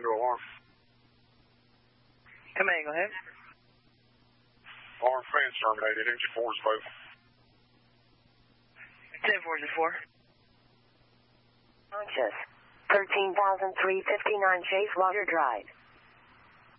into alarm. Command, go ahead. Alarm fans terminated. Engine 4 is vocal. 10-4 is 4. Conscious. 13,359 Chase Water Drive.